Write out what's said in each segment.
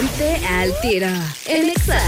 Ponte al Tiro en Exa.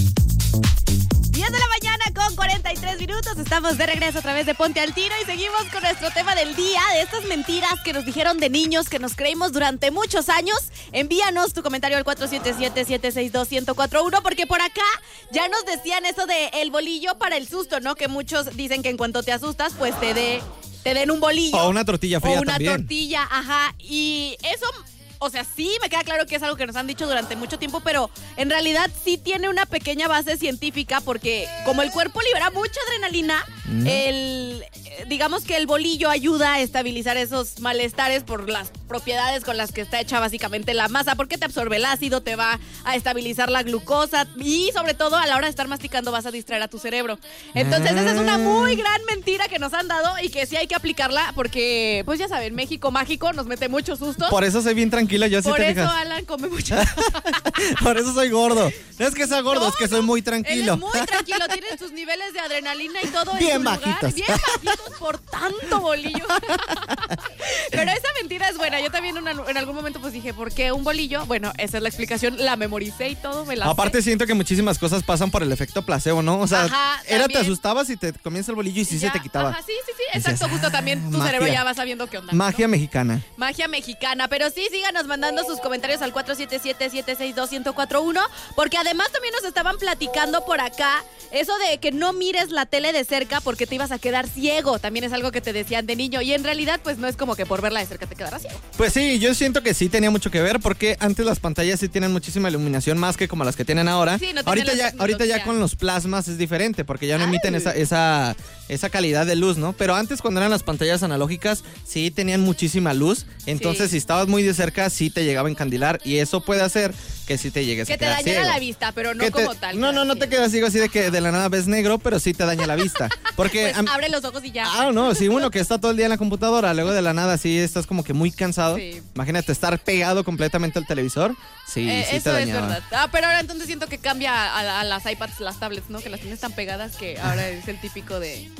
10 de la mañana con 43 minutos. Estamos de regreso a través de Ponte al Tiro y seguimos con nuestro tema del día, de estas mentiras que nos dijeron de niños, que nos creímos durante muchos años. Envíanos tu comentario al 477-762-1041, porque por acá ya nos decían eso de el bolillo para el susto, ¿no? Que muchos dicen que en cuanto te asustas, pues te den un bolillo. O una tortilla fría también. O una también. tortilla, ajá. Y eso... O sea, sí, me queda claro que es algo que nos han dicho durante mucho tiempo, pero en realidad sí tiene una pequeña base científica porque como el cuerpo libera mucha adrenalina, digamos que el bolillo ayuda a estabilizar esos malestares por las propiedades con las que está hecha básicamente la masa, porque te absorbe el ácido, te va a estabilizar la glucosa y sobre todo a la hora de estar masticando vas a distraer a tu cerebro. Entonces esa es una muy gran mentira que nos han dado y que sí hay que aplicarla porque, pues ya saben, México mágico nos mete muchos sustos. Por eso soy bien tranquila, yo sí Por te eso fijas. Alan come mucho. Por eso soy gordo. No es que sea gordo, es que soy muy tranquilo. Él es muy tranquilo, tiene sus niveles de adrenalina y todo Bien en su lugar. bajitos. Bien bajitos por tanto bolillo. Pero esa mentira es buena. Yo también en algún momento pues dije, ¿por qué un bolillo? Bueno, esa es la explicación. La memoricé y todo, me la Aparte siento que muchísimas cosas pasan por el efecto placebo, ¿no? O sea, Ajá, te también. asustabas y te comías el bolillo y sí ya, se te quitaba. Ajá, sí, Dices, exacto, justo también tu magia. cerebro ya va sabiendo qué onda. Magia ¿no? mexicana. Magia mexicana, pero sí, síganos mandando sus comentarios al 477-762-1041, porque además también nos estaban platicando por acá eso de que no mires la tele de cerca porque te ibas a quedar ciego, también es algo que te decían de niño, y en realidad pues no es como que por verla de cerca te quedarás ciego. Pues sí, yo siento que sí tenía mucho que ver porque antes las pantallas sí tienen muchísima iluminación más que como las que tienen ahora. Sí, no tienen la ahorita ya tecnología. con los plasmas es diferente porque ya no emiten esa calidad de luz, ¿no? Pero antes cuando eran las pantallas analógicas sí tenían muchísima luz, entonces Sí. si estabas muy de cerca sí te llegaba a encandilar y eso puede hacer que sí te llegues Que a te quedar dañara ciego. la vista, pero no Que como tal. No te quedas ciego así de que de la nada ves negro, pero sí te daña la vista. Porque Pues abre los ojos y ya. no, si uno que está todo el día en la computadora, luego de la nada sí estás como que muy cansado. Sí. Imagínate estar pegado completamente al televisor. Sí, sí te eso es dañaba. verdad. Pero ahora entonces siento que cambia a las iPads, las tablets, ¿no? Que las tienes tan pegadas que ahora es el típico de...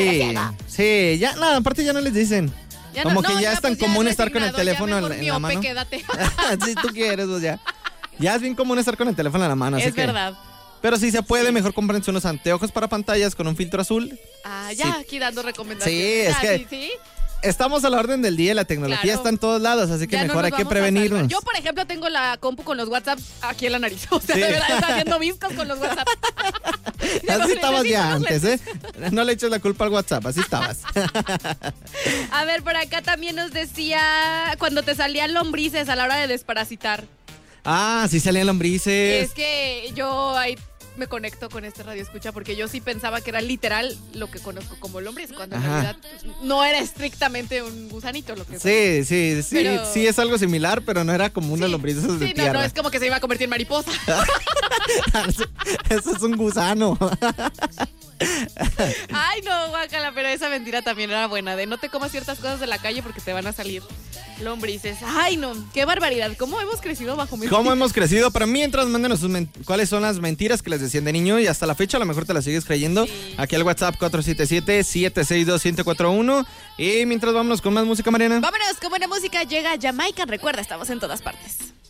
Sí, ya, no, aparte ya no les dicen. Ya Como no, que ya es tan pues ya común estar con el resignado, teléfono ya mejor en miope, la mano. Quédate. Si tú quieres, pues ya. Ya es bien común estar con el teléfono en la mano. así Es que- verdad. Pero si se puede, mejor cómprense unos anteojos para pantallas con un filtro azul. Ah, ya Sí. aquí dando recomendaciones. Sí, es Ya, que- sí. Estamos a la orden del día, la tecnología Claro. está en todos lados, así que Ya no mejor nos hay que vamos a salvar. prevenirnos. Yo, por ejemplo, tengo la compu con los WhatsApp aquí en la nariz. O sea, Sí. de verdad, está haciendo viscos con los WhatsApp. Así estabas ya Necesito antes, ¿eh? No le eches la culpa al WhatsApp, así estabas. A ver, por acá también nos decía cuando te salían lombrices a la hora de desparasitar. Ah, sí salían lombrices. Es que yo ahí me conecto con este radio escucha porque yo sí pensaba que era literal lo que conozco como lombriz, cuando en Ajá. realidad no era estrictamente un gusanito lo que Sí, Pero- sí es algo similar, pero no era como una lombriz de Sí, tierra. no es como que se iba a convertir en mariposa. Eso es un gusano. Ay, no, guácala, pero esa mentira también era buena, de no te comas ciertas cosas de la calle porque te van a salir lombrices. Ay, no, qué barbaridad. ¿Cómo hemos crecido bajo mentiras? ¿Cómo hemos crecido? Pero mientras, mándenos cuáles son las mentiras que les decían de niño y hasta la fecha a lo mejor te las sigues creyendo. Sí. Aquí al WhatsApp 477-762-1041. Y mientras vámonos con más música, Mariana. Vámonos, con buena música llega Jamaica. Recuerda, estamos en todas partes.